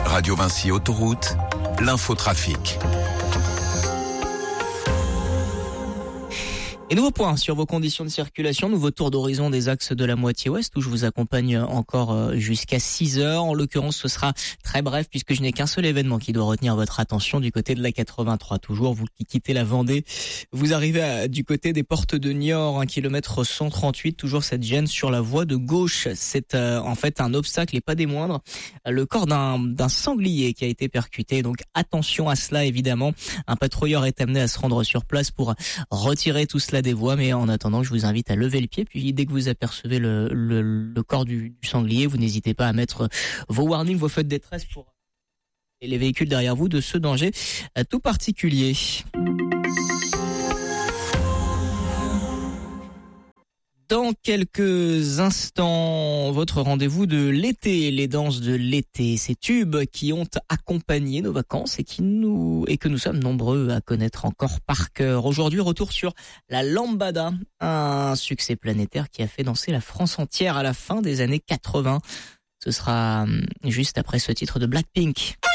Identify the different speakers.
Speaker 1: Radio Vinci Autoroute, l'infotrafic.
Speaker 2: Et nouveau point sur vos conditions de circulation, nouveau tour d'horizon des axes de la moitié ouest où je vous accompagne encore jusqu'à 6 heures. En l'occurrence, ce sera très bref puisque je n'ai qu'un seul événement qui doit retenir votre attention du côté de la 83. Toujours, vous qui quittez la Vendée, vous arrivez du côté des portes de Niort, 1 km 138, toujours cette gêne sur la voie de gauche. C'est en fait un obstacle et pas des moindres. Le corps d'un sanglier qui a été percuté. Donc attention à cela évidemment. Un patrouilleur est amené à se rendre sur place pour retirer tout cela des voies, mais en attendant, je vous invite à lever le pied. Puis dès que vous apercevez le corps du sanglier, vous n'hésitez pas à mettre vos warnings, vos feux de détresse pour les véhicules derrière vous de ce danger tout particulier. Dans quelques instants, votre rendez-vous de l'été, les danses de l'été, ces tubes qui ont accompagné nos vacances et que nous sommes nombreux à connaître encore par cœur. Aujourd'hui, retour sur la lambada, un succès planétaire qui a fait danser la France entière à la fin des années 80. Ce sera juste après ce titre de Blackpink.